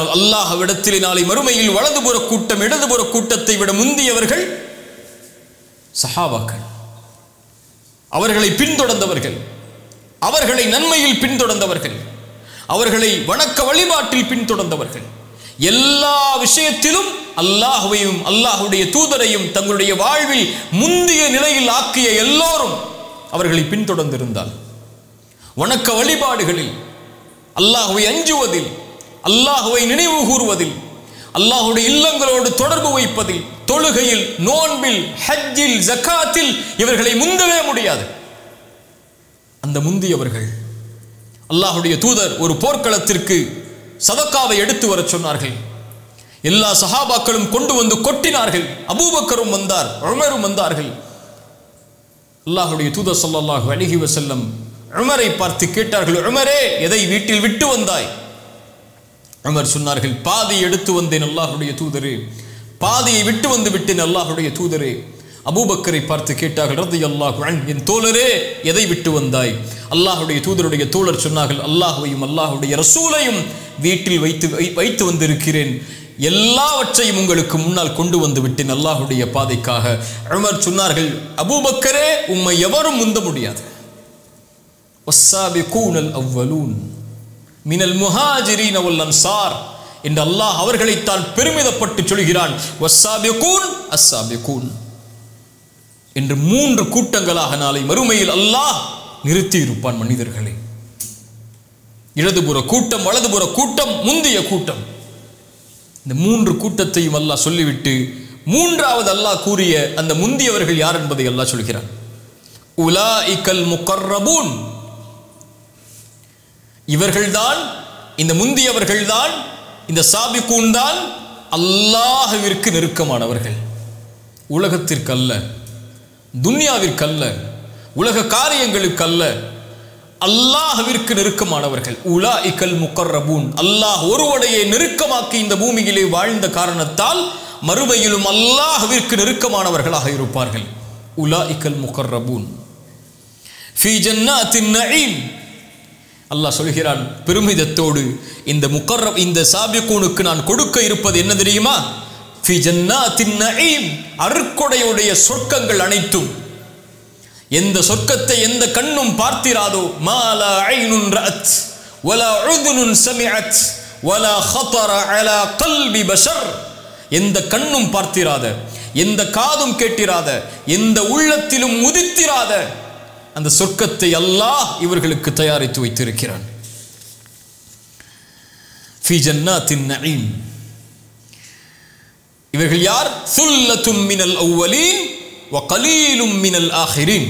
ஏனென்றால் அல்லாஹ்விடத்திலே நாளை மறுமையில் வலதுபுற கூட்டம் இடதுபுற கூட்டத்தை விட முந்தியவர்கள் சஹாபாக்கள், அவர்களை பின்தொடர்ந்தவர்கள், அவர்களை நன்மையில் பின்தொடர்ந்தவர்கள், அவர்களை வணக்க வழிபாட்டில் பின்தொடர்ந்தவர்கள், எல்லா விஷயத்திலும் அல்லாஹ்வையும் அல்லாஹ்வுடைய தூதரையும் தங்களுடைய வாழ்வில் முந்திய நிலையில் ஆக்கிய எல்லோரும் அவர்களை பின்தொடர்ந்திருந்தால், வணக்க வழிபாடுகளில், அல்லாஹ்வை அஞ்சுவதில், அல்லாஹ்வை நினைவு கூறுவதில், அல்லாஹ்வுடைய இல்லங்களோடு தொடர்பு வைப்பதில், தொழுகையில், நோன்பில், ஹஜ்ஜில், ஜகாத்தில் இவர்களை முந்தவே முடியாது. அந்த முந்தியவர்கள் அல்லாஹ்வுடைய தூதர் ஒரு போர்க்களத்திற்கு சதக்காவை எடுத்து வர சொன்னார்கள். எல்லா சஹாபாக்களும் கொண்டு வந்து கொட்டினார்கள். அபூபக்கரும் வந்தார், உமரும் வந்தார்கள். அல்லாஹ்வுடைய தூதர் ஸல்லல்லாஹு அலைஹி வஸல்லம் உமரை பார்த்து கேட்டார்கள், உமரே, எதை வீட்டில் விட்டு வந்தாய்? உமர் சொன்னார்கள், பாதி எடுத்து வந்தேன் அல்லாஹ்வுடைய தூதரே, பாதியை விட்டு வந்து விட்டேன் அல்லாஹ்வுடைய தூதரே. அபூபக்கரை பார்த்து கேட்டார்கள், ரலியல்லாஹு அன்ஹு, என் தோழரே, எதை விட்டு வந்தாய்? அல்லாஹ்வுடைய தூதருடைய தோழர் சொன்னார்கள், அல்லாஹ்வையும் அல்லாஹ்வுடைய ரசூலையும் வீட்டில் வைத்து வந்திருக்கிறேன், எல்லாவற்றையும் உங்களுக்கு முன்னால் கொண்டு வந்து விட்டேன் அல்லாஹ்வுடைய பாதைக்காக. உமர் சொன்னார்கள், அபூபக்கரே, உம்மை எவரும் முந்த முடியாது. வஸ்ஸாபிகூனல் அவ்வலூன் மினல் முஹாஜிரீன வல் அன்சார் என்று அல்லாஹ் அவர்களைத்தான் பெருமிதப்பட்டு சொல்கிறான். வஸ்ஸாபிகூன் அஸ்ஸாபிகூன் என்று 3 கூட்டங்களாக நாளை மறுமையில் அல்லாஹ் நிறுத்தி இருப்பான் மனிதர்களை. இடதுபுற கூட்டம், வலதுபுற கூட்டம், முந்திய கூட்டம். இந்த 3 கூட்டத்தையும் அல்லாஹ் சொல்லிவிட்டு 3வது அல்லாஹ் கூறிய அந்த முந்தியவர்கள் யார் என்பதை அல்லாஹ் சொல்கிறான். உலாஇகல் முகர்ரபூன், இவர்கள்தான், இந்த முந்தியவர்கள்தான், இந்த சாபிகூன் தான் அல்லாஹ்விற்கு நெருக்கமானவர்கள். உலகத்திற்கு அல்ல, துன்யாவிற்கு அல்ல, உலக காரியங்களுக்கு அல்ல, அல்லாஹ்விற்கு நெருக்கமானவர்கள். உலாஇகல் முகர்ரபூன், அல்லாஹ் ஒருவனையே நெருக்கமாக்கி இந்த பூமியிலே வாழ்ந்த காரணத்தால் மறுமையிலும் அல்லாஹ்விற்கு நெருக்கமானவர்களாக இருப்பார்கள். உலாஇகல் முகர்ரபூன் ஃபீ ஜன்னாத்தின் நஈம். அல்லாஹ் சொல்கிறான் பெருமிதத்தோடு, இந்த சாபிகூனுக்கு நான் கொடுக்க இருப்பது என்ன தெரியுமா? ஃபீ ஜன்னாத்தின் நஈம், அருட்கொடையுடைய சொர்க்கங்கள் அனைத்தும். எந்த சொர்க்கத்தை எந்த கண்ணும் பார்த்திராதோ, மாலா ஐனுன் ரஅத் வலா உதுனுன் சமிஅத் வலா ஹதர அலா கல்பி பஷர், எந்த கண்ணும் பார்த்திராத, எந்த காதும் கேட்டிராத, எந்த உள்ளத்திலும் உதித்திராத அந்த சொர்க்கத்தை அல்லாஹ் இவர்களுக்கு தயாரித்து வைத்திருக்கிறான். ஃபீ ஜன்னாத்தின் நஈம். இவர்கள் யார்? சுல்லத்தும் மினல் அவ்வலீன் வ கலீலும் மினல் ஆஹிரீன்.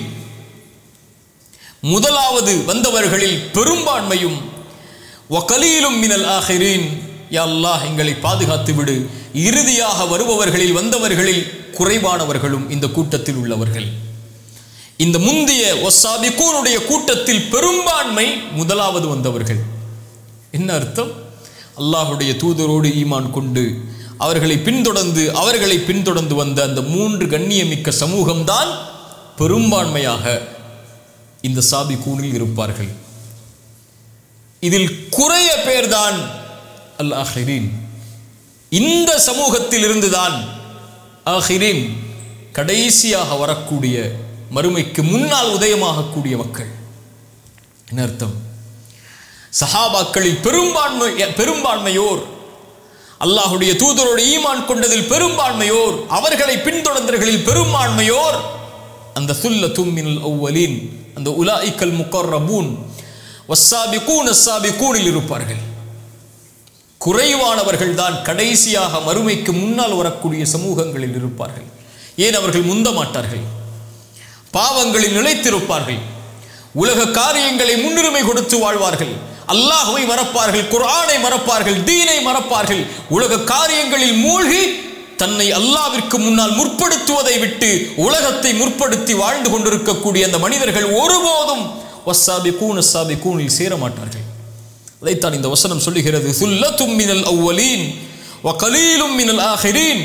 முதலாவது வந்தவர்களில் பெரும்பான்மையும், வ கலீலும் மினல் ஆஹிரீன், யா அல்லாஹ் எங்களை பாதுகாத்து விடு, இறுதியாக வருபவர்களில் வந்தவர்களில் குறைவானவர்களும் இந்த கூட்டத்தில் உள்ளவர்கள். இந்த முந்திய வஸ்ஸாபிகூனுடைய கூட்டத்தில் பெரும்பான்மை முதலாவது வந்தவர்கள். என்ன அர்த்தம்? அல்லாஹ்வுடைய தூதரோடு ஈமான் கொண்டு அவர்களை பின்தொடர்ந்து வந்த அந்த 3 கண்ணியமிக்க சமூகம்தான் பெரும்பான்மையாக இந்த சாபிகூனில் இருப்பார்கள். இதில் குறைய பேர்தான் அல் ஆஹிரீன். இந்த சமூகத்தில் இருந்துதான் ஆஹிரீன், கடைசியாக வரக்கூடிய, மறுமைக்கு முன்னால் உதயமாகக்கூடிய மக்கள். என்ன அர்த்தம்? சஹாபாக்களில் பெரும்பான்மையோர், அல்லாஹ்வுடைய தூதரோடு ஈமான் கொண்டதில் பெரும்பான்மையோர், அவர்களை பின்தொடர்ந்தவர்களில் பெரும்பான்மையோர் அந்த சுல்லத்தும் மினல் அவ்வலீன், அந்த உலாஇகல் முகர்ரபூன் வஸ்ஸாபிகூன் அஸ்ஸாபிகூனில் இருப்பார்கள். குறைவானவர்கள் தான் கடைசியாக மறுமைக்கு முன்னால் வரக்கூடிய சமூகங்களில் இருப்பார்கள். ஏன் அவர்கள் முந்த மாட்டார்கள்? பாவங்களில் நிலைத்திருப்பார்கள், உலக காரியங்களை முன்னுரிமை கொடுத்து வாழ்வார்கள், அல்லாஹ்வை மறப்பார்கள், குர்ஆனை மறப்பார்கள், தீனை மறப்பார்கள், உலக காரியங்களில் மூழ்கி தன்னை அல்லாஹ்விற்கு முன்னால் முற்படுத்துவதை விட்டு உலகத்தை முற்படுத்தி வாழ்ந்து கொண்டிருக்கக்கூடிய அந்த மனிதர்கள் ஒருபோதும் வஸ்ஸாபிகூன் அஸ்ஸாபிகூனில் சேர மாட்டார்கள். அதைத்தான் இந்த வசனம் சொல்லுகிறது. சுல்லத்தும் மினல் அவ்வலீன் வ கலீலும் மினல் ஆஹிரீன்.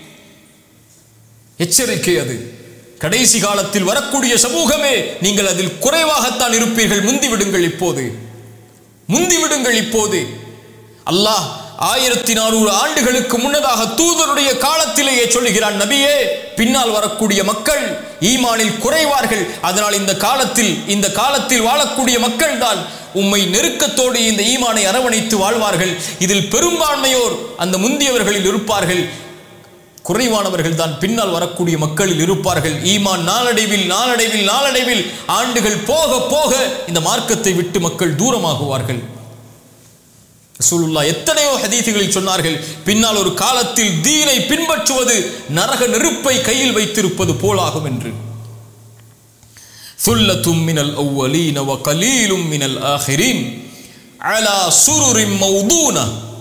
எச்சரிக்கை அது. கடைசி காலத்தில் வரக்கூடிய சமூகமே, நீங்கள் அதில் குறைவாகத்தான் இருப்பீர்கள். முந்திவிடுங்கள் இப்போது. அல்லாஹ் 1400 ஆண்டுகளுக்கு முன்னதாக தூதருடைய காலத்திலேயே சொல்லுகிறான், நபியே, பின்னால் வரக்கூடிய மக்கள் ஈமானில் குறைவார்கள், அதனால் இந்த காலத்தில் வாழக்கூடிய மக்கள் தான் உம்மை நெருக்கத்தோடு இந்த ஈமானை அரவணைத்து வாழ்வார்கள். இதில் பெரும்பான்மையோர் அந்த முந்தியவர்களில் இருப்பார்கள், குறைவானவர்கள் தான் பின்னால் வரக்கூடிய மக்களில் இருப்பார்கள். ஈமான் நாளடைவில் ஆண்டுகள் போக போக இந்த மார்க்கத்தை விட்டு மக்கள் தூரமாகுவார்கள். ரசூலுல்லாஹ் எத்தனையோ ஹதீஸ்களில் சொன்னார்கள், பின்னால் ஒரு காலத்தில் தீனை பின்பற்றுவது நரக நெருப்பை கையில் வைத்திருப்பது போலாகும் என்று. சுல்லத்தும் மினல் அவ்வலீன வ கலீலும் மினல் ஆஹிரீன் அலா சுருரின் மௌதூன.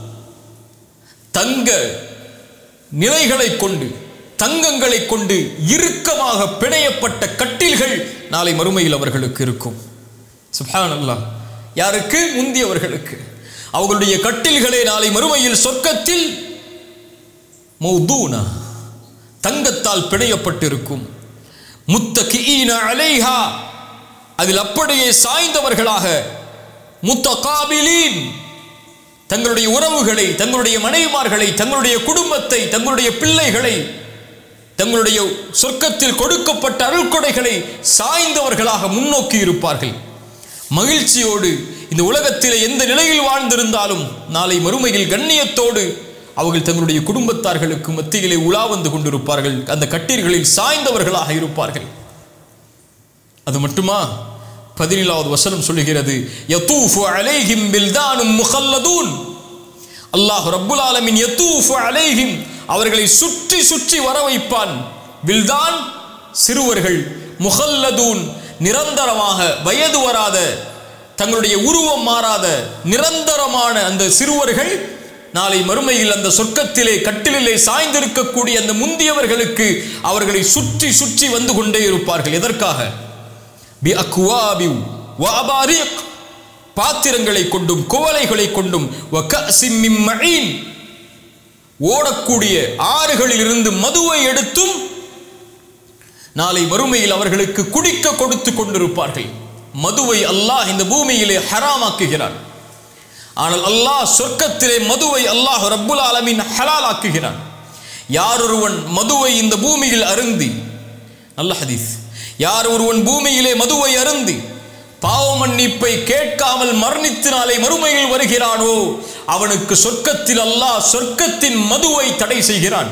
தங்க நிலைகளை கொண்டு, தங்கங்களை கொண்டு இறுக்கமாக பிணையப்பட்ட கட்டில்கள் நாளை மறுமையில் அவர்களுக்கு இருக்கும். சுப்ஹானல்லாஹ். யாருக்கு? முந்தியவர்களுக்கு. அவர்களுடைய கட்டில்களே நாளை மறுமையில் சொர்க்கத்தில் மௌதூனா, தங்கத்தால் பிணையப்பட்டிருக்கும். முத்தகிஈன அலைஹா, அதில் அப்படியே சாய்ந்தவர்களாக. முத்தகாபிலீன், தங்களுடைய உறவுகளை, தங்களுடைய மனைவிமார்களை, தங்களுடைய குடும்பத்தை, தங்களுடைய பிள்ளைகளை, தங்களுடைய சொர்க்கத்தில் கொடுக்கப்பட்ட அருள்கொடைகளை சாய்ந்தவர்களாக முன்னோக்கி இருப்பார்கள். மகிழ்ச்சியோடு இந்த உலகத்திலே எந்த நிலையில் வாழ்ந்திருந்தாலும் நாளை மறுமையில் கண்ணியத்தோடு அவர்கள் தங்களுடைய குடும்பத்தார்களுக்கு மத்தியிலே உலா வந்து கொண்டிருப்பார்கள். அந்த கட்டீர்களில் சாய்ந்தவர்களாக இருப்பார்கள். அது மட்டுமா? 17வது வசனம் சொல்லுகிறது, யதூஃபு அலைஹிம் பில்தானும் முகல்லதூன். அல்லாஹ் ரப்புல் ஆலமீன் யதூஃபு அலைஹிம், அவர்களை சுற்றி சுற்றி வர வைப்பான். பில்தான் சிறுவர்கள், முகல்லதூன் நிரந்தரமாக வயது வராத, தங்களுடைய உருவம் மாறாத நிரந்தரமான அந்த சிறுவர்கள் நாளை மறுமையில் அந்த சொர்க்கத்திலே கட்டிலே சாய்ந்திருக்கக்கூடிய அந்த முந்தியவர்களுக்கு அவர்களை சுற்றி சுற்றி வந்து கொண்டே இருப்பார்கள். எதற்காக? பி அக்வாபி வ அபாரிக், பாத்திரங்களை கொண்டும் குவளைகளை கொண்டும், வ கஸிம் மின் மஈன், ஓடக்கூடிய ஆறுகளில் இருந்து மதுவை எடுத்தும் நாளை மறுமையில் அவர்களுக்கு குடிக்க கொடுத்து கொண்டிருப்பார்கள். மதுவை அல்லாஹ் இந்த பூமியிலே ஹராமாக்குகிறான். ஆனால் அல்லாஹ் சொர்க்கத்திலே மதுவை அல்லாஹ் ரப்புல் ஆலமீன் ஹலால் ஆக்குகிறான். யார் ஒருவன் மதுவை இந்த பூமியில் அருந்தி, நல்ல ஹதீஸ், யார் ஒருவன் பூமியிலே மதுவை அருந்தி பாவ மன்னிப்பை கேட்காமல் மரணித்து நாளை மறுமையில் வருகிறானோ அவனுக்கு சொர்க்கத்தில் அல்லாஹ் சொர்க்கத்தின் மதுவை தடை செய்கிறான்.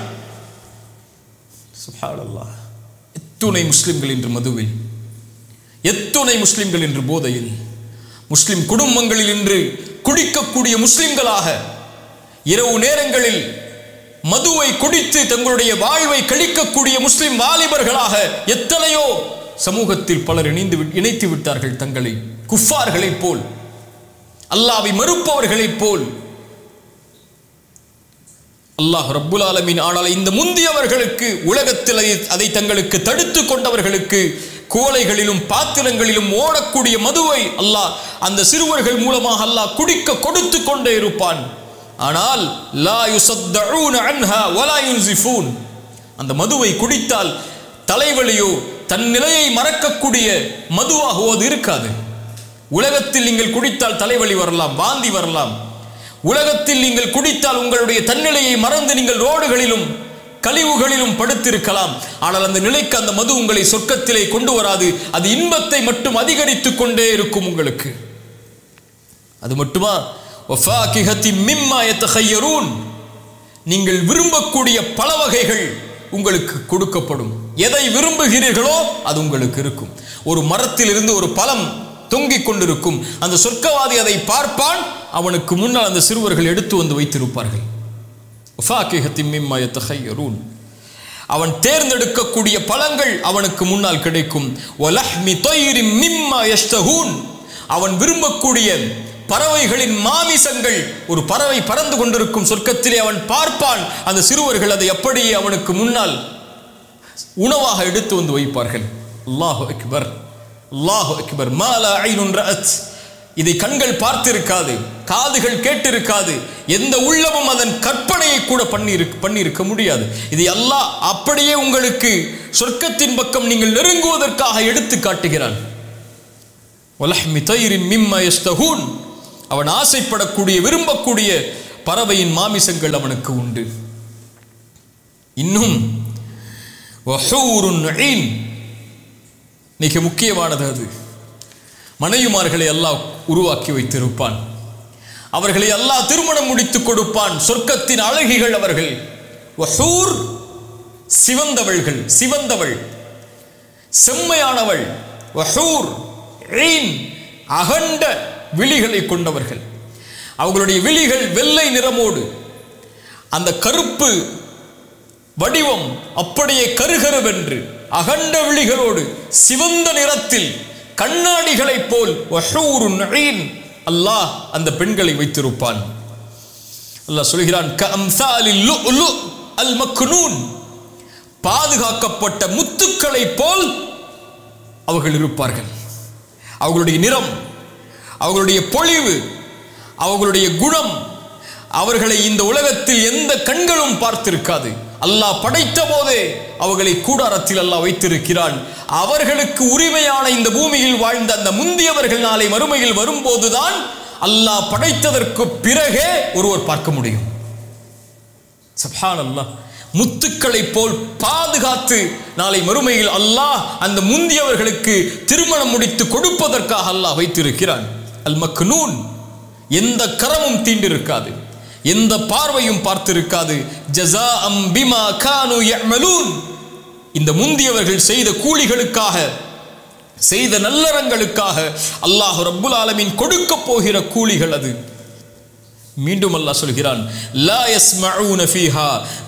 சுப்ஹானல்லாஹ். எத்துணை முஸ்லிம்கள் இன்று மதுவில், எத்துணை முஸ்லிம்கள் இன்று போதையில், முஸ்லிம் குடும்பங்களில் இன்று குடிக்கக்கூடிய முஸ்லிம்களாக, இரவு நேரங்களில் மதுவை குடித்து தங்களுடைய வாழ்வை கழிக்கக்கூடிய முஸ்லிம் வாலிபர்களாக எத்தனையோ சமூகத்தில் பலர் இணைத்து விட்டார்கள். தங்களை குஃபார்களைப் போல், அல்லாஹ்வை மறுப்பவர்களைப் போல். அல்லாஹ் ரப்புல் ஆலமீன் ஆனால் இந்த முந்தியவர்களுக்கு, உலகத்தில் அதை தங்களுக்கு தடுத்து கொண்டவர்களுக்கு, கோலைகளிலும் பாத்திரங்களிலும் ஓடக்கூடிய மதுவை அல்லாஹ் அந்த சிறுவர்கள் மூலமாக அல்லாஹ் குடிக்க கொடுத்து கொண்டே இருப்பான். ஆனால் லா யுஸத்தஊன அன்ஹா வலா யுன்ஸிஃபூன், அந்த மதுவை குடித்தால் தலைவலியோ தன் நிலையை மறக்கக்கூடிய மதுவாகவோ அது இருக்காது. உலகத்தில் நீங்கள் குடித்தால் தலைவலி வரலாம், வாந்தி வரலாம். உலகத்தில் நீங்கள் குடித்தால் உங்களுடைய தன்னிலையை மறந்து நீங்கள் ரோடுகளிலும் கழிவுகளிலும் படுத்திருக்கலாம். ஆனால் அந்த நிலைக்கு அந்த மது உங்களை சொர்க்கத்திலே கொண்டு வராது. அது இன்பத்தை மட்டும் அதிகரித்துக் கொண்டே இருக்கும் உங்களுக்கு. அது மட்டுமா? வஃபாகிஹத்தி மிம்மா யதஹய்யரூன், நீங்கள் விரும்பக்கூடிய பல வகைகள் உங்களுக்கு கொடுக்கப்படும். எதை விரும்புகிறீர்களோ அது உங்களுக்கு இருக்கும். ஒரு மரத்தில் இருந்து ஒரு பழம் தொங்கிக் கொண்டிருக்கும். அந்த சொர்க்கவாதி அதை பார்ப்பான், அவனுக்கு முன்னால் அந்த சிறுவர்கள் எடுத்து வந்து வைத்திருப்பார்கள். அவன் தேர்ந்தெடுக்கக்கூடிய பழங்கள் அவனுக்கு முன்னால் கிடைக்கும். அவன் விரும்பக்கூடிய பறவைகளின் மாமிசங்கள், ஒரு பறவை பறந்து கொண்டிருக்கும் சொர்க்கத்திலே அவன் பார்ப்பான். அந்த சிறுவர்கள் அதை அப்படியே அவனுக்கு முன்னால் உணவாக எடுத்து வந்து வைப்பார்கள். அல்லாஹு அக்பர், அல்லாஹு அக்பர். மாலா ஐனுன் ரஅத், இதை கண்கள் பார்த்திருக்காது, காதுகள் கேட்டிருக்காது, எந்த உள்ளமும் அதன் கற்பனையை கூட பண்ணியிருக்க முடியாது. இது அல்லாஹ் அப்படியே உங்களுக்கு சொர்க்கத்தின் பக்கம் நீங்கள் நெருங்குவதற்காக எடுத்து காட்டுகிறான். வலஹ்மி தைரின் மிம்மா யஸ்தஹூன், அவன் ஆசைப்படக்கூடிய விரும்பக்கூடிய பறவையின் மாமிசங்கள் அவனுக்கு உண்டு. இன்னும் மிக முக்கியமானது, அது மனைவிமார்களை அல்லாஹ் உருவாக்கி வைத்திருப்பான். அவர்களை அல்லாஹ் திருமணம் முடித்துக் கொடுப்பான். சொர்க்கத்தின் அழகிகள் அவர்கள். வஹூர் சிவந்தவள்கள், சிவந்தவள், செம்மையானவள். வஹூர் அகண்ட விழிகளை கொண்டவர்கள். அவர்களுடைய விழிகள் வெள்ளை நிறமோடு, அந்த கருப்பு வடிவம் அப்படியே கருகருவென்று அகண்ட விழிகளோடு சிவந்த நிறத்தில் கண்ணாடிகளைப் போல் அல்லாஹ் அந்த பெண்களை வைத்திருப்பான். அல்லாஹ் சொல்கிறான், பாதுகாக்கப்பட்ட முத்துக்களை போல் அவர்கள் இருப்பார்கள். அவர்களுடைய நிறம், அவர்களுடைய பொலிவு, அவர்களுடைய குணம், அவர்களை இந்த உலகத்தில் எந்த கண்களும் பார்த்திருக்காது. அல்லாஹ் படைத்த போதே அவர்களை கூடாரத்தில் அல்லாஹ் வைத்திருக்கிறான். அவர்களுக்கு உரிமையான இந்த பூமியில் வாழ்ந்த அந்த முந்தியவர்கள் நாளை மறுமையில் வரும்போதுதான் அல்லாஹ் படைத்ததற்கு பிறகே ஒருவர் பார்க்க முடியும். சுப்ஹானல்லாஹ். முத்துக்களை போல் பாதுகாத்து நாளை மறுமையில் அல்லாஹ் அந்த முந்தியவர்களுக்கு திருமணம் முடித்து கொடுப்பதற்காக அல்லாஹ் வைத்திருக்கிறான். அல் மக்னூன், எந்த கரமும் தீண்டிருக்காது, எந்த பார்வையும் பார்த்திருக்காது. ஜஸாஅம் பிமா கானூ யஅமலூன், இந்த முந்தியவர்கள் செய்த கூலிகளுக்காக, செய்த நல்லறங்களுக்காக அல்லாஹ் ரப்புல் ஆலமீன் கொடுக்க போகிற கூலிகள் அது. மீண்டும் அல்லாஹ் சொல்கிறான், லா யஸ்மஊன ஃபீஹா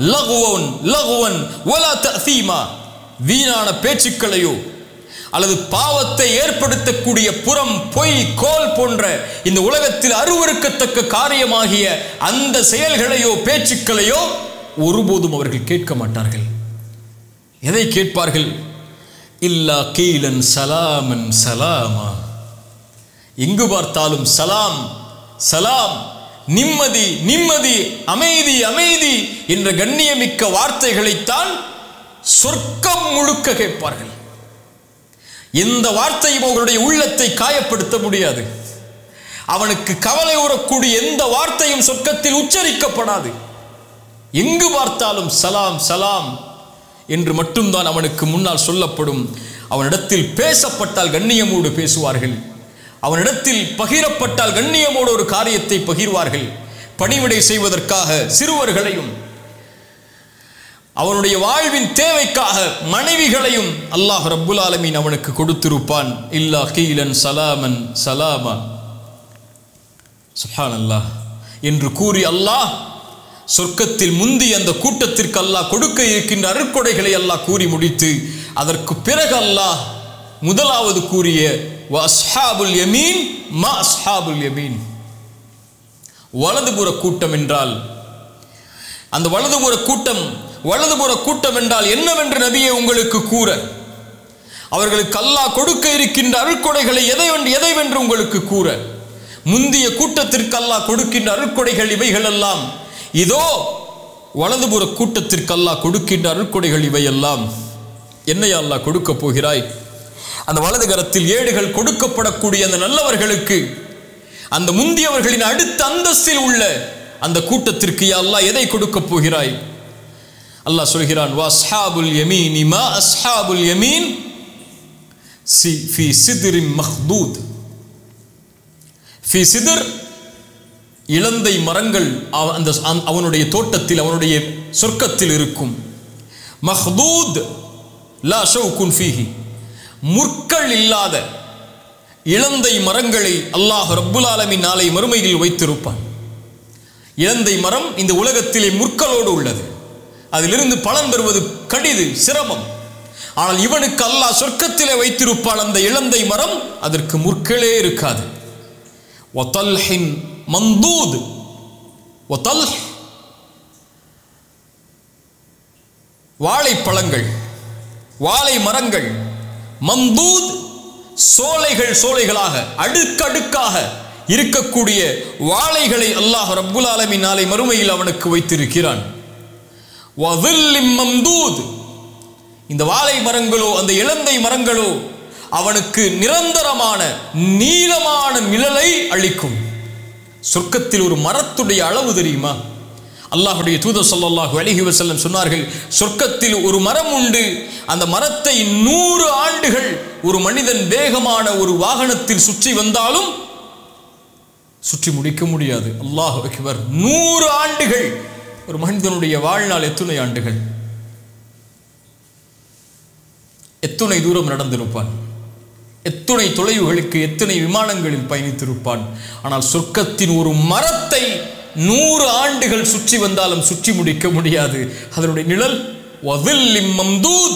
லகுவன் வலா தஅதீமா, வீணான பேச்சுக்களையோ அல்லது பாவத்தை ஏற்படுத்தக்கூடிய புறம், பொய், கோல் போன்ற இந்த உலகத்தில் அருவருக்கத்தக்க காரியமாகிய அந்த செயல்களையோ பேச்சுக்களையோ ஒருபோதும் அவர்கள் கேட்க மாட்டார்கள். எதை கேட்பார்கள்? இல்லா கீலன் சலாமன் சலாமா, எங்கு பார்த்தாலும் சலாம் சலாம், நிம்மதி நிம்மதி, அமைதி அமைதி என்ற கண்ணியமிக்க வார்த்தைகளைத்தான் சொர்க்கம் முழுக்க கேட்பார்கள். எந்த வார்த்தையும் அவர்களுடைய உள்ளத்தை காயப்படுத்த முடியாது. அவனுக்கு கவலை உறக்கூடிய எந்த வார்த்தையும் சொர்க்கத்தில் உச்சரிக்கப்படாது. எங்கு பார்த்தாலும் சலாம் சலாம் என்று மட்டும்தான் அவனுக்கு முன்னால் சொல்லப்படும். அவனிடத்தில் பேசப்பட்டால் கண்ணியமோடு பேசுவார்கள். அவனிடத்தில் பகிரப்பட்டால் கண்ணியமோடு ஒரு காரியத்தை பகிர்வார்கள். பணிவிடை செய்வதற்காக சிறுவர்களையும், அவனுடைய வாழ்வின் தேவைக்காக மனைவிகளையும் அல்லாஹ் ரப்புல் ஆலமீன் அவனுக்கு கொடுத்திருப்பான். இல்லா கீலன் சலாமன் சலாமா, சுப்ஹானல்லாஹ் என்று கூறி அல்லாஹ் சொர்க்கத்தில் முந்தி அந்த கூட்டத்திற்கு அல்லாஹ் கொடுக்க இருக்கின்ற அருட்கொடைகளை அல்லாஹ் கூறி முடித்து, அதற்கு பிறகு அல்லாஹ் முதலாவது கூறிய வஅஸ்ஹாபுல் யமீன் மா அஸ்ஹாபுல் யமீன், வலதுபுற கூட்டம் என்றால், அந்த வலதுபுற கூட்டம் என்றால் என்னவென்று நபியே உங்களுக்கு கூற, அவர்களுக்கு அல்லாஹ் கொடுக்க இருக்கின்ற அருட்கொடைகளை எதைவென்று உங்களுக்கு கூற, முந்திய கூட்டத்திற்கு அல்லாஹ் கொடுக்கின்ற அருட்கொடைகள் இவைகள் எல்லாம், இதோ வலதுபுற கூட்டத்திற்கு அல்லாஹ் கொடுக்கின்ற அருட்கொடைகள் இவையெல்லாம். என்னையா அல்லாஹ் கொடுக்க போகிறாய்? அந்த வலது கரத்தில் ஏடுகள் கொடுக்கப்படக்கூடிய அந்த நல்லவர்களுக்கு, அந்த முந்தியவர்களின் அடுத்த அந்தஸ்தில் உள்ள அந்த கூட்டத்திற்கு யா அல்லாஹ் எதை கொடுக்க போகிறாய்? அல்லாஹ் சொல்கிறான், வஅஸ்ஹாபுல் யமீன் மா அஸ்ஹாபுல் யமீன் ஃபீ சித்ரின் மஹ்தூத். ஃபீ சித்ர், இலந்தை மரங்கள் அந்த அவனுடைய தோட்டத்தில், அவனுடைய சொர்க்கத்தில் இருக்கும். மஹ்தூத் லா ஷௌகுன் ஃபீஹி, முற்கள் இல்லாத இலந்தை மரங்களை அல்லாஹ் ரப்புல் ஆலமீன் நாளை மறுமையில் வைத்திருப்பான். இலந்தை மரம் இந்த உலகத்திலே முற்களோடு உள்ளது. அதிலிருந்து பலன் பெறுவது கடிது, சிரமம். ஆனால் இவனுக்கு அல்லாஹ் சொர்க்கத்திலே வைத்திருப்பான் அந்த இலந்தை மரம், அதற்கு முற்களே இருக்காது. வதல்ஹின் மந்தூத், வதல்ஹ் வாழைப்பழங்கள், வாழை மரங்கள், மந்தூத் சோலைகளாக அடுக்கடுக்காக இருக்கக்கூடிய வாழைகளை அல்லாஹ் ரப்புல் ஆலமீன் நாளை மறுமையில் அவனுக்கு வைத்திருக்கிறான். வதில்லிம் மம்தூத், இந்த வாழை மரங்களோ அந்த இலந்தை மரங்களோ அவனுக்கு நிரந்தரமான நீளமான நிழலை அளிக்கும். சொர்க்கத்தில் ஒரு மரத்துடைய அளவு தெரியுமா? அல்லாஹ்வுடைய தூதர் ஸல்லல்லாஹு அலைஹி வஸல்லம் சொன்னார்கள், சொர்க்கத்தில் ஒரு மரம் உண்டு, அந்த மரத்தை 100 ஆண்டுகள் ஒரு மனிதன் வேகமான ஒரு வாகனத்தில் சுற்றி வந்தாலும் சுற்றி முடிக்க முடியாது. அல்லாஹ் அக்பர். 100 ஆண்டுகள். ஒரு மனிதனுடைய வாழ்நாள் எத்தனை ஆண்டுகள்? எத்தனை தூரம் நடந்திருப்பான்? எத்தனை தொலைவுகளுக்கு எத்தனை விமானங்களில் பயணித்திருப்பான்? ஆனால் சொர்க்கத்தின் ஒரு மரத்தை 100 ஆண்டுகள் சுற்றி வந்தாலும் சுற்றி முடிக்க முடியாது. அதனுடைய நிழல் வதில்லிம் மம்தூத்,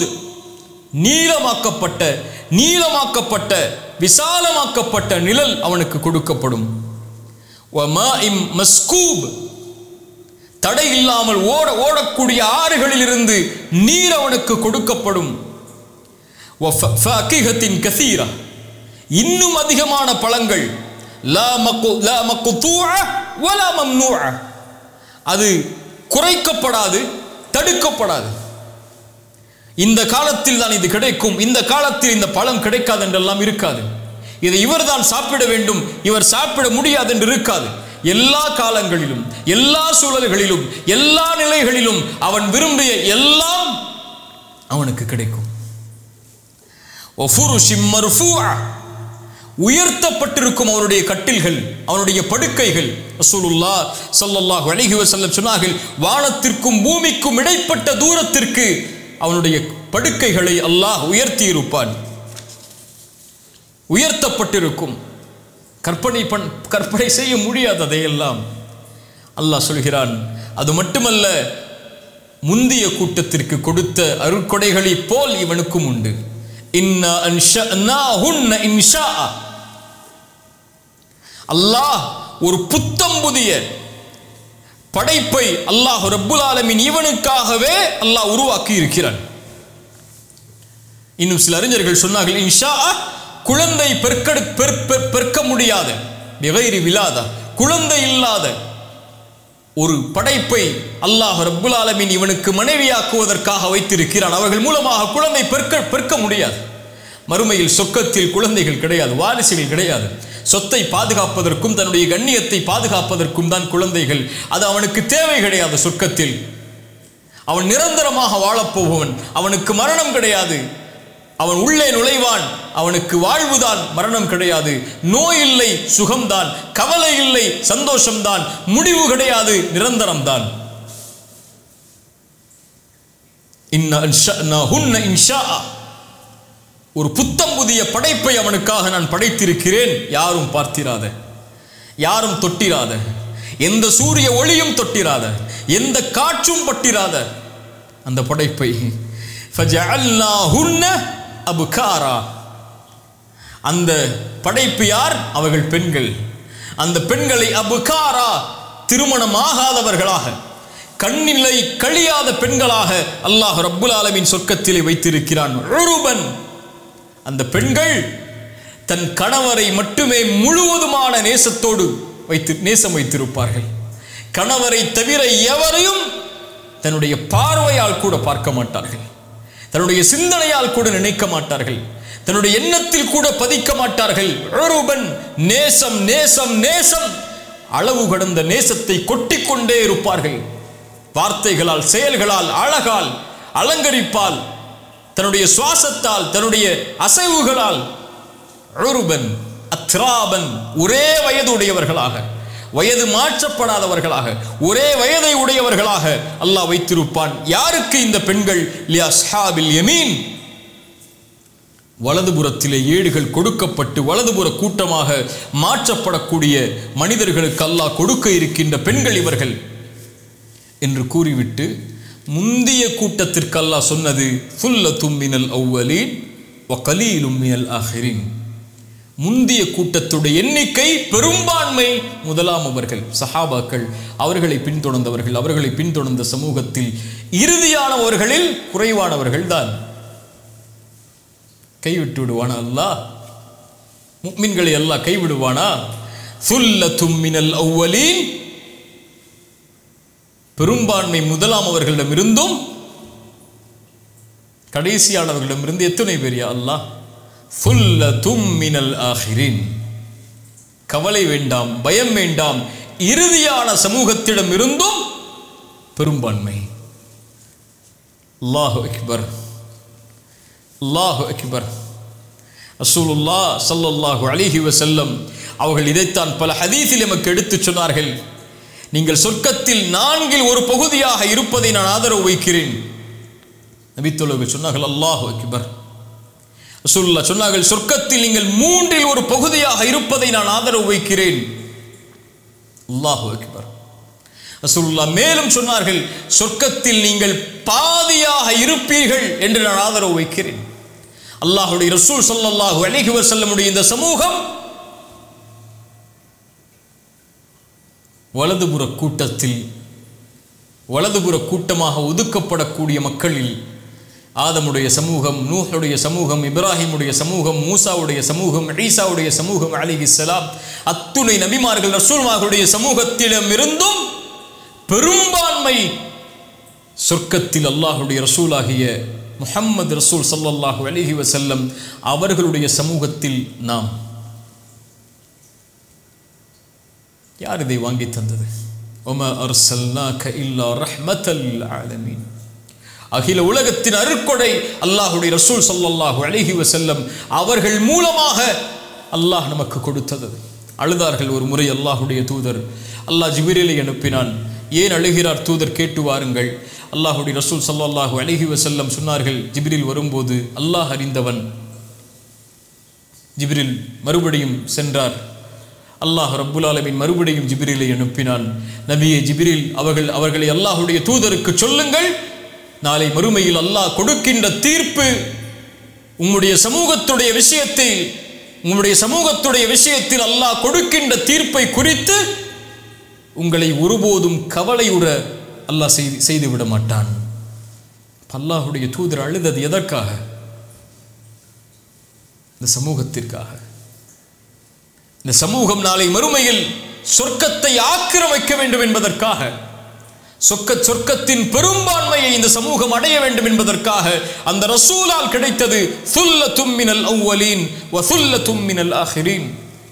நீளமாக்கப்பட்ட விசாலமாக்கப்பட்ட நிழல் அவனுக்கு கொடுக்கப்படும். வமாஇம் மஸ்கூப், தடை இல்லாமல் ஓடக்கூடிய ஆறுகளில் இருந்து நீர் அவனுக்கு கொடுக்கப்படும். வஃபாகிஹத்தின் கஸீரா, இன்னும் அதிகமான பழங்கள். லா மக்தூஅ வலா மம்னூஅ, அது குறைக்கப்படாது, தடுக்கப்படாது. இந்த காலத்தில் தான் இது கிடைக்கும், இந்த காலத்தில் இந்த பழம் கிடைக்காது என்றெல்லாம் இருக்காது. இதை இவர்தான் சாப்பிட வேண்டும், இவர் சாப்பிட முடியாது என்று இருக்காது. எல்லா காலங்களிலும், எல்லா சூழல்களிலும், எல்லா நிலைகளிலும் அவன் விரும்பிய எல்லாம் அவனுக்கு கிடைக்கும். உயர்த்தப்பட்டிருக்கும் அவருடைய கட்டில்கள், அவனுடைய படுக்கைகள். ரசூலுல்லாஹ் ஸல்லல்லாஹு அலைஹி வஸல்லம் சொன்னார்கள், வானத்திற்கும் பூமிக்கும் இடைப்பட்ட தூரத்திற்கு அவனுடைய படுக்கைகளை அல்லாஹ் உயர்த்தி இருப்பான். உயர்த்தப்பட்டிருக்கும். கற்பனை செய்ய முடியாததையெல்லாம் அல்லாஹ் சொல்கிறான். அது மட்டுமல்ல, முந்திய கூட்டத்திற்கு கொடுத்த அருட்கொடைகளை போல் இவனுக்கும் உண்டு. இன்னா அன்ஷஅனாஹுன்ன இன்ஷாஅ, அல்லாஹ் ஒரு புத்தம் புதிய படைப்பை அல்லாஹ் ரப்புல் ஆலமீன் இவனுக்காகவே அல்லாஹ் உருவாக்கி இருக்கிறான். இன்னும் சில அறிஞர்கள் சொன்னார்கள், இன்ஷாஅ குழந்தை பெருக்க முடியாத, பிகைரி விலாதா, குழந்தை இல்லாத ஒரு படைப்பை அல்லாஹ் ரப்புல் ஆலமீன் இவனுக்கு மனைவியாக்குவதற்காக வைத்திருக்கிறான். அவர்கள் மூலமாக குழந்தை பெருக்க முடியாது. மறுமையில் சொர்க்கத்தில் குழந்தைகள் கிடையாது, வாரிசுகள் கிடையாது. சொத்தை பாதுகாப்பதற்கும் தன்னுடைய கண்ணியத்தை பாதுகாப்பதற்கும் தான் குழந்தைகள். அது அவனுக்கு தேவை கிடையாது. சொர்க்கத்தில் அவன் நிரந்தரமாக வாழப்போபவன், அவனுக்கு மரணம் கிடையாது. அவன் உள்ளே நுழைவான், அவனுக்கு வாழ்வுதான், மரணம் கிடையாது. நோய் இல்லை, சுகம்தான். கவலை இல்லை, சந்தோஷம்தான். முடிவு கிடையாது, நிரந்தரம்தான். இன்னா அன்ஷஅனாஹுன்ன இன்ஷாஅ, ஒரு புத்தம் புதிய படைப்பை அவனுக்காக நான் படைத்திருக்கிறேன். யாரும் பார்த்திராத, யாரும் தொட்டிராத, எந்த சூரிய ஒளியும் தொட்டிராத, எந்த காற்றும் பட்டிராத அந்த படைப்பை. ஃபஜஅல்னாஹுன்ன அபுகாரா, அந்த படைப்பு யார்? அவர்கள் பெண்கள். அந்த பெண்களை அபுகாரா, திருமணமாகாதவர்களாக, கண்ணிலை கழியாத பெண்களாக அல்லாஹ் ரப்புல் ஆலமீன் சொர்க்கத்திலே வைத்திருக்கிறான். உருபன், அந்த பெண்கள் தன் கணவரை மட்டுமே முழுவதுமான நேசத்தோடு நேசம் வைத்திருப்பார்கள். கணவரை தவிர எவரையும் தன்னுடைய பார்வையால் கூட பார்க்க மாட்டார்கள், தன்னுடைய சிந்தனையால் கூட நினைக்க மாட்டார்கள், தன்னுடைய எண்ணத்தில் கூட பதிக்க மாட்டார்கள். உருபன், நேசம் நேசம் நேசம், அளவு கடந்த நேசத்தை கொட்டிக்கொண்டே இருப்பார்கள். வார்த்தைகளால், செயல்களால், அழகால், அலங்கரிப்பால், தன்னுடைய சுவாசத்தால், தன்னுடைய அசைவுகளால். உருபன் அத்ராபன், ஒரே வயது உடையவர்களாக, வயது மாற்றப்படாதவர்களாக, ஒரே வயதை உடையவர்களாக அல்லாஹ் வைத்திருப்பான். யாருக்கு? இந்த பெண்கள். லிஅஸ்ஹாபில் யமீன், வலதுபுறத்திலே ஏடுகள் கொடுக்கப்பட்டு வலதுபுற கூட்டமாக மாற்றப்படக்கூடிய மனிதர்களுக்கு அல்லாஹ் கொடுக்க இருக்கின்ற பெண்கள் இவர்கள் என்று கூறிவிட்டு, முந்திய கூட்டத்திற்கு அல்லாஹ் சொன்னது சுல்லத்தும் மினல் அவ்வலீன் வ கலீலும் மினல் ஆஹிரீன். முந்திய கூட்டத்துடைய எண்ணிக்கை பெரும்பான்மை முதலாம் அவர்கள், சஹாபாக்கள், அவர்களை பின்தொடர்ந்தவர்கள், அவர்களை பின்தொடர்ந்த சமூகத்தில் இறுதியானவர்களில் குறைவானவர்கள் தான். கைவிட்டு விடுவானா அல்லாஹ்? முஃமின்களை அல்லாஹ் கைவிடுவானா? சுல்லத்தும் மினல் அவ்வலீன், பெரும்பான்மை முதலாம் அவர்களிடமிருந்தும் கடைசியானவர்களிடமிருந்து எத்தனை பேர் யா அல்லாஹ்? சுல்லத்தும் மினல் ஆஹிரீன். கவலை வேண்டாம், பயம் வேண்டாம். இறுதியான சமூகத்திடம் இருந்தும் பெரும்பான்மை. அல்லாஹு அக்பர், அல்லாஹு அக்பர். ரசூலுல்லாஹ் ஸல்லல்லாஹு அலைஹி வஸல்லம் அவர்கள் இதைத்தான் பல ஹதீஸில் நமக்கு எடுத்துச் சொன்னார்கள். நீங்கள் சொர்க்கத்தில் 4 பகுதியாக இருப்பதை நான் ஆதரவு வைக்கிறேன். நபித்தோழர்கள் சொன்னார்கள் அல்லாஹு அக்பர். ரசூலுல்லாஹ் சொன்னார்கள் சொர்க்கத்தில் நீங்கள் 3 பகுதியாக இருப்பதை நான் ஆதரவு வைக்கிறேன். அல்லாஹு அக்பர். ரசூலுல்லாஹ் மேலும் சொன்னார்கள் சொர்க்கத்தில் நீங்கள் பாதியாக இருப்பீர்கள் என்று நான் ஆதரவு வைக்கிறேன். அல்லாஹ்வுடைய ரசூல் ஸல்லல்லாஹு அலைஹி வஸல்லமுடைய இந்த சமூகம் வலதுபுற கூட்டத்தில் வலதுபுற கூட்டமாக ஒதுக்கப்படக்கூடிய மக்களில் ஆதமுடைய சமூகம், நூஹுடைய சமூகம், இப்ராஹிமுடைய சமூகம், மூசாவுடைய சமூகம், ஈசாவுடைய சமூகம் அலைஹிஸ்ஸலாம் அத்துணை நபிமார்கள் ரசூல்மார்களுடைய சமூகத்திடம் இருந்தும் பெரும்பான்மை சொர்க்கத்தில் அல்லாஹ்வுடைய ரசூலாகிய முஹம்மது ரசூல் ஸல்லல்லாஹு அலைஹி வஸல்லம் அவர்களுடைய சமூகத்தில் நாம். யார் இதை வாங்கி தந்தது? வமா அர்ஸல்னாக இல்லா ரஹ்மத்தல் லில் ஆலமீன். அகில உலகத்தின் அருட்கொடை அல்லாஹ்வுடைய ரசூல் ஸல்லல்லாஹு அலைஹி வஸல்லம் அவர்கள் மூலமாக அல்லாஹ் நமக்கு கொடுத்தது. அழுதார்கள் ஒரு முறை அல்லாஹ்வுடைய தூதர். அல்லாஹ் ஜிப்ரீலை அனுப்பினான். ஏன் அழுகிறார் தூதர், கேட்டு வாருங்கள். அல்லாஹ்வுடைய ரசூல் ஸல்லல்லாஹு அலைஹி வஸல்லம் சொன்னார்கள், ஜிப்ரீல் வரும்போது அல்லாஹ் அறிந்தவன். ஜிப்ரீல் மறுபடியும் சென்றார். அல்லாஹ் ரப்புல் ஆலமீன் மறுபடியும் ஜிப்ரீலை அனுப்பினான். நபியே ஜிப்ரீல் அவர்களை அல்லாஹ்வுடைய தூதருக்கு சொல்லுங்கள், நாளை மறுமையில் அல்லாஹ் கொடுக்கின்ற தீர்ப்பு உம்முடைய சமூகத்துடைய விஷயத்தில் அல்லாஹ் கொடுக்கின்ற தீர்ப்பை குறித்து உங்களை ஒருபோதும் கவலையுற அல்லாஹ் செய்து விட மாட்டான். அல்லாஹ்வுடைய தூதர் அழுதது எதற்காக? இந்த சமூகத்திற்காக. இந்த சமூகம் நாளை மறுமையில் சொர்க்கத்தை ஆக்கிரமிக்க வேண்டும் என்பதற்காக, சொர்க்கத்தின் பெரும்பான்மையை இந்த சமூகம் அடைய வேண்டும் என்பதற்காக அந்த ரசூலால் கிடைத்தது சுல்லத்தும் மினல் அவ்வலீன் வ சுல்லத்தும் மினல் ஆகிரீன்.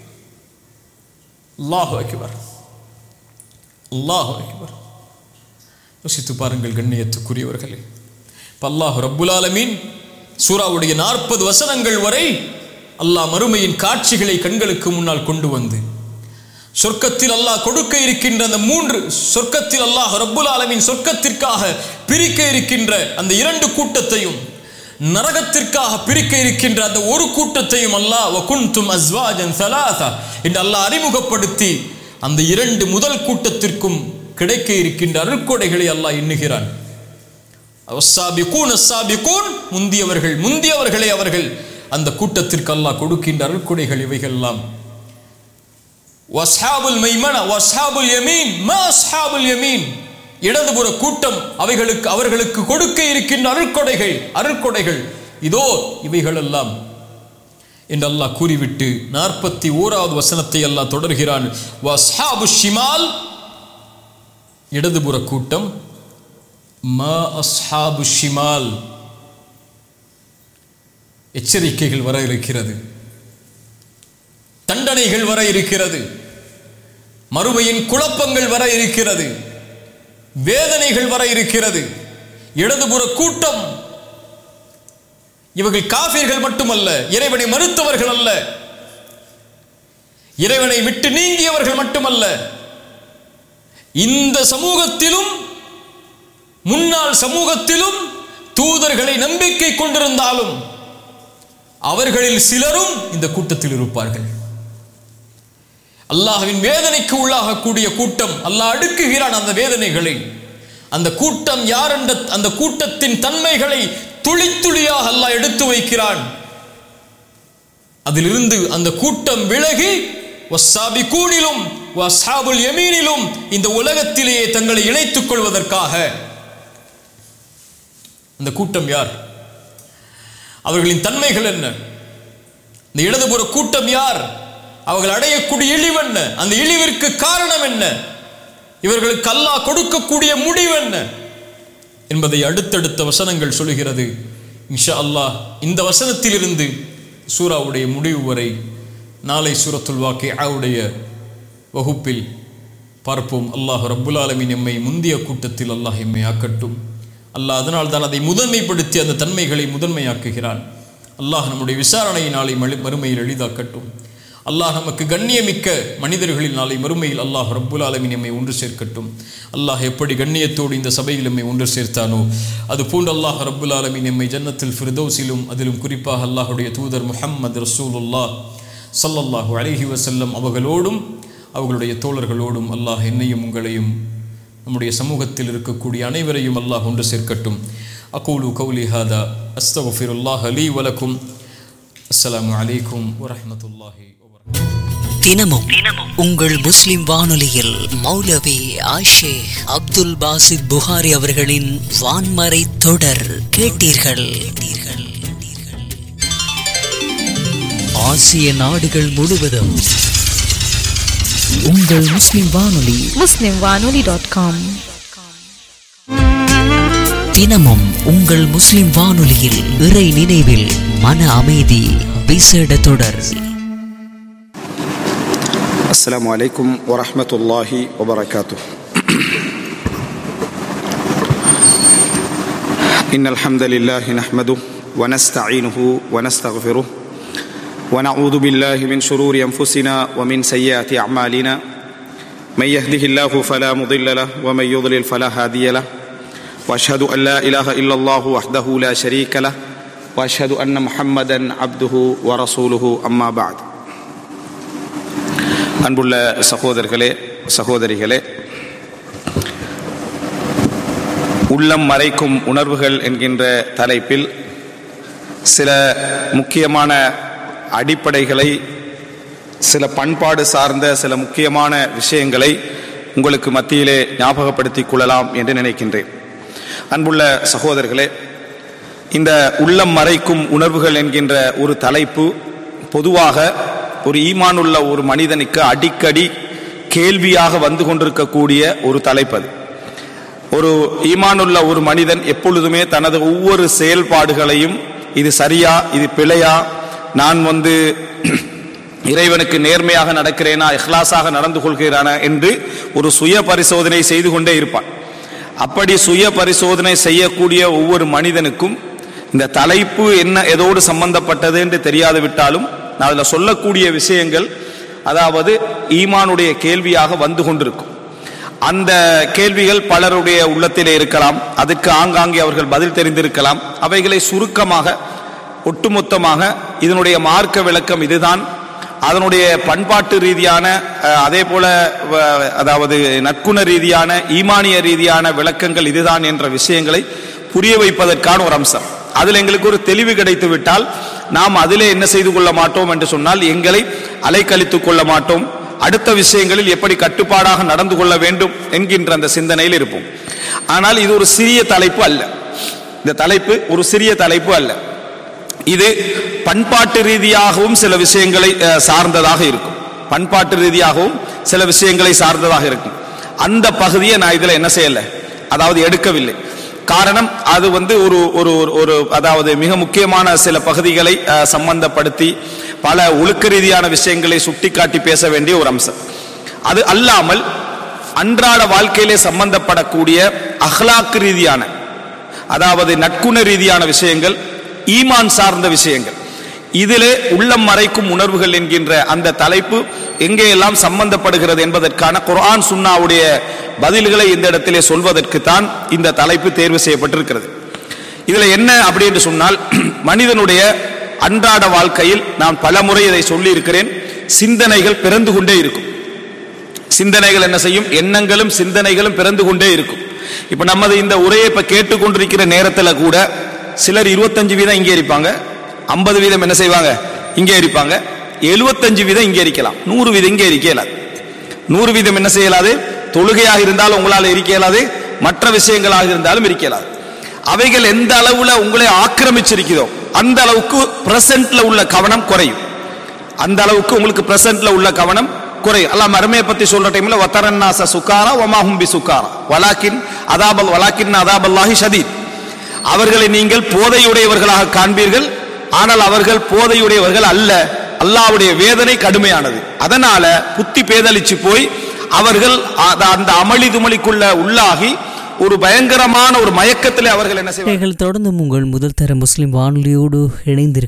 அல்லாஹு அக்பர், அல்லாஹு அக்பர். யோசித்து பாருங்கள் கண்ணியத்துக்குரியவர்களே. அல்லாஹ் ரப்புல் ஆலமீன் சூராவுடைய 40 வசனங்கள் வரை அல்லாஹ் மறுமையின் காட்சிகளை கண்களுக்கு முன்னால் கொண்டு வந்து சொர்க்கத்தில் அல்லாஹ் கொடுக்க இருக்கின்ற அந்த 3 சொர்க்கத்தில் அல்லாஹ் ரப்புல் ஆலமீன் சொர்க்கத்திற்காக பிரிக்க இருக்கின்ற அந்த 2 கூட்டத்தையும், நரகத்திற்காக பிரிக்க இருக்கின்ற அந்த ஒரு கூட்டத்தையும் அல்லாஹ் வகுந்தும் அஸ்வாஜன் ஸலாஸா என்று அல்லாஹ் அறிமுகப்படுத்தி அந்த 2 முதல் கூட்டத்திற்கும் கிடைக்க இருக்கின்ற அருட்கொடைகளை அல்லாஹ் எண்ணுகிறான். முந்தியவர்களே அவர்கள் அந்த கூட்டத்திற்கு அல்லாஹ் கொடுக்கின்ற அருட்கொடைகள் இவைகள் எல்லாம். வஸ்ஹாபுல் மைமனா வஸ்ஹாபுல் யமீன் மா அஸ்ஹாபுல் யமீன், இடதுபுற கூட்டம் அவர்களுக்கு கொடுக்க இருக்கின்ற அருட்கொடைகள் இதோ இவைகள் எல்லாம் என்று அல்லாஹ் கூறிவிட்டு 41வது வசனத்தை அல்லாஹ் தொடர்கிறான். வஸ்ஹாபு ஷிமால், இடதுபுற கூட்டம், மா அஸ்ஹாபு ஷிமால், எச்சரிக்கைகள் வர இருக்கிறது, தண்டனைகள் வர இருக்கிறது, மறுமையின் குழப்பங்கள் வர இருக்கிறது, வேதனைகள் வர இருக்கிறது. இடதுபுற கூட்டம் இவர்கள் காஃபிர்கள் மட்டுமல்ல, இறைவனை மறுத்தவர்கள் அல்ல, இறைவனை விட்டு நீங்கியவர்கள் மட்டுமல்ல, இந்த சமூகத்திலும் முன்னாள் சமூகத்திலும் தூதர்களை நம்பிக்கை கொண்டிருந்தாலும் அவர்களில் சிலரும் இந்த கூட்டத்தில் இருப்பார்கள். அல்லாஹ்வின் வேதனைக்கு உள்ளாகக்கூடிய கூட்டம். அல்லாஹ் அடுக்குகிறான் அந்த வேதனைகளை. அந்த கூட்டம் யார் என்ற அந்த கூட்டத்தின் தன்மைகளை துளி துளியாக அல்லாஹ் எடுத்து வைக்கிறான். அதிலிருந்து அந்த கூட்டம் விலகி வஸ்ஸாபிகூனிலும் வஸ்ஹாபுல் யமீனிலும் இந்த உலகத்திலேயே தங்களை இணைத்துக் கொள்வதற்காக. அந்த கூட்டம் யார்? அவர்களின் தன்மைகள் என்ன? இந்த இடதுபுற கூட்டம் யார்? அவர்கள் அடையக்கூடிய இழிவு என்ன? அந்த இழிவிற்கு காரணம் என்ன? இவர்களுக்கு அல்லாஹ் கொடுக்கக்கூடிய முடிவு என்ன என்பதை அடுத்தடுத்த வசனங்கள் சொல்கிறது. இன்ஷா அல்லாஹ் இந்த வசனத்திலிருந்து சூராவுடைய முடிவு வரை நாளை சூரத்துல் வாக்கிஆவுடைய வகுப்பில் பார்ப்போம். அல்லாஹ் ரப்புல் ஆலமீன் எம்மை முந்திய கூட்டத்தில் அல்லாஹ் எம்மை ஆக்கட்டும். அல்லாஹ் அதனால் தான் அதை முதன்மைப்படுத்தி அந்த தன்மைகளை முதன்மையாக்குகிறான். அல்லாஹ் நம்முடைய விசாரணை நாளை மறுமையில் எளிதாக்கட்டும். அல்லாஹ் நமக்கு கண்ணியமிக்க மனிதர்களில் நாளை மறுமையில் அல்லாஹ் ரப்புல் ஆலமீன் எம்மை ஒன்று சேர்க்கட்டும். அல்லாஹ் எப்படி கண்ணியத்தோடு இந்த சபையில் எம்மை ஒன்று சேர்த்தானோ அதுபோன்று அல்லாஹ் ரப்புல் ஆலமீன் எம்மை ஜன்னத்துல் ஃபிர்தௌஸிலும் அதிலும் குறிப்பாக அல்லாஹுடைய தூதர் முஹம்மது ரசூலுல்லாஹ் ஸல்லல்லாஹு அலைஹி வஸல்லம் அவர்களோடும் அவர்களுடைய தோழர்களோடும் அல்லாஹ் என்னையும் உங்களையும் நம்முடைய சமூகத்தில் இருக்கக்கூடிய அனைவரையும் அல்லாஹ் ஒன்று சேர்க்கட்டும். அகூலு கௌலி ஹாதா அஸ்தக்ஃபிருல்லாஹ லீ வ லக்கும். அஸ்ஸலாமு அலைக்கும் வரஹ்மத்துல்லாஹி வபரகாத்துஹு. தினமும் உங்கள் முஸ்லிம் வானொலியில் மௌலவி ஆஷேக் அப்துல் பாசித் புகாரி அவர்களின் வான்மறை தொடர் கேட்டீர்கள். ஆசிய நாடுகள் முழுவதும் உங்கள் முஸ்லிம் வானொலி muslimwanoli.com. தினமும் உங்கள் முஸ்லிம் வானொலியில் இறை நினைவில் மன அமைதி விசேட தொடர். السلام عليكم ورحمة الله وبركاته. إن الحمد لله نحمده ونستعينه ونستغفره ونعوذ بالله من شرور أنفسنا ومن سيئات أعمالنا من يهده الله فلا مضل له ومن يضلل فلا هادي له وأشهد أن لا إله إلا الله وحده لا شريك له وأشهد أن محمدا عبده ورسوله أما بعد. அன்புள்ள சகோதரர்களே சகோதரிகளே, உள்ளம் மறைக்கும் உணர்வுகள் என்கின்ற தலைப்பில் சில முக்கியமான அடிப்படைகளை, சில பண்பாடு சார்ந்த சில முக்கியமான விஷயங்களை உங்களுக்கு மத்தியிலே ஞாபகப்படுத்திக் கொள்ளலாம் என்று நினைக்கின்றேன். அன்புள்ள சகோதரர்களே, இந்த உள்ளம் மறைக்கும் உணர்வுகள் என்கின்ற ஒரு தலைப்பு பொதுவாக ஒரு ஈமானுள்ள ஒரு மனிதனுக்கு அடிக்கடி கேள்வியாக வந்து கொண்டிருக்கக்கூடிய ஒரு தலைப்பது. ஒரு ஈமானுள்ள ஒரு மனிதன் எப்பொழுதுமே தனது ஒவ்வொரு செயல்பாடுகளையும் இது சரியா, இது பிழையா, நான் இறைவனுக்கு நேர்மையாக நடக்கிறேனா, இஹ்லாஸாக நடந்து கொள்கிறானா என்று ஒரு சுய பரிசோதனை செய்து கொண்டே இருப்பான். அப்படி சுய பரிசோதனை செய்யக்கூடிய ஒவ்வொரு மனிதனுக்கும் இந்த தலைப்பு என்ன, எதோடு சம்பந்தப்பட்டது என்று தெரியாது விட்டாலும் நான் அதில் சொல்லக்கூடிய விஷயங்கள், அதாவது ஈமானுடைய கேள்வியாக வந்து கொண்டிருக்கும். அந்த கேள்விகள் பலருடைய உள்ளத்திலே இருக்கலாம், அதற்கு ஆங்காங்கே அவர்கள் பதில் தெரிந்திருக்கலாம். அவைகளை சுருக்கமாக ஒட்டுமொத்தமாக இதனுடைய மார்க்க விளக்கம் இதுதான், அதனுடைய பண்பாட்டு ரீதியான அதே போல அதாவது நற்குண ரீதியான ஈமானிய ரீதியான விளக்கங்கள் இதுதான் என்ற விஷயங்களை புரிய வைப்பதற்கான ஒரு அம்சம். அதில் எங்களுக்கு ஒரு தெளிவு கிடைத்து விட்டால் நாம் அதிலே என்ன செய்து கொள்ள மாட்டோம் என்று சொன்னால் எங்களை அலைக்கழித்துக் கொள்ள மாட்டோம். அடுத்த விஷயங்களில் எப்படி கட்டுப்பாடாக நடந்து கொள்ள வேண்டும் என்கின்ற அந்த சிந்தனையில் இருப்போம். ஆனால் இது ஒரு சிறிய தலைப்பு அல்ல. இந்த தலைப்பு ஒரு சிறிய தலைப்பு அல்ல. இது பண்பாட்டு ரீதியாகவும் சில விஷயங்களை சார்ந்ததாக இருக்கும். பண்பாட்டு ரீதியாகவும் சில விஷயங்களை சார்ந்ததாக இருக்கும். அந்த பகுதியை நான் இதில் என்ன செய்யல, அதாவது எடுக்கவில்லை. காரணம், அது ஒரு ஒரு ஒரு அதாவது மிக முக்கியமான சில பகுதிகளை சம்பந்தப்படுத்தி பல ஒழுக்க ரீதியான விஷயங்களை சுட்டிக்காட்டி பேச வேண்டிய ஒரு அம்சம். அது அல்லாமல் அன்றாட வாழ்க்கையிலே சம்பந்தப்படக்கூடிய அஹ்லாக் ரீதியான, அதாவது நற்குண ரீதியான விஷயங்கள், ஈமான் சார்ந்த விஷயங்கள், இதிலே உள்ளம் மறைக்கும் உணர்வுகள் என்கின்ற அந்த தலைப்பு எங்கேயெல்லாம் சம்பந்தப்படுகிறது என்பதற்கான குர்ஆன் சுன்னாவுடைய பதில்களை இந்த இடத்திலே சொல்வதற்கு தான் இந்த தலைப்பு தேர்வு செய்யப்பட்டிருக்கிறது. இதுல என்ன அப்படி என்று சொன்னால், மனிதனுடைய அன்றாட வாழ்க்கையில் நான் பல முறை இதை சொல்லி இருக்கிறேன், சிந்தனைகள் பிறந்து கொண்டே இருக்கும். சிந்தனைகள் என்ன செய்யும், எண்ணங்களும் சிந்தனைகளும் பிறந்து கொண்டே இருக்கும். இப்ப நமது இந்த உரையை இப்ப கேட்டுக்கொண்டிருக்கிற நேரத்தில் கூட சிலர் 25% இங்கே இருப்பாங்க, 50% என்ன செய்வாங்க, இங்கே இருப்பாங்க, 75% இங்கே இருக்கலாம், 100% இங்கே இருக்கலாது. 100% என்ன செய்யலாது, தொழுகையாக இருந்தாலும் உங்களால் இருக்கலாது, மற்ற விஷயங்களாக இருந்தாலும் இருக்கலாது. அவைகள் எந்த அளவுல உங்களை ஆக்கிரமிச்சிருக்கிறதோ அந்த அளவுக்கு பிரசன்ட்ல உள்ள கவனம் குறையும். அந்த அளவுக்கு உங்களுக்கு பிரசன்ட்ல உள்ள கவனம் குறையும். அல்லாஹ் மறுமையை பத்தி சொல்ற டைம்ல வதரன்னாஸ சுகாரா வமாஹும் பிசுகாரா வலாக்கின் அதாபல்லாஹி ஷதீத். அவர்களை நீங்கள் போதையுடையவர்களாக காண்பீர்கள், ஆனால் அவர்கள் போதையுடையவர்கள் அல்ல, அல்லாஹ்வுடைய வேதனை கடுமையானது. அதனால புத்தி பேதலிச்சு போய் அவர்கள் அந்த அமளி துமளிக்குள்ள உள்ளாகி ஒரு பயங்கரமான ஒரு மயக்கத்திலே அவர்கள் என்ன செய்வார்கள். தொடர்ந்து உங்கள் முதல் தர முஸ்லிம் வானொலியோடு இணைந்திருக்க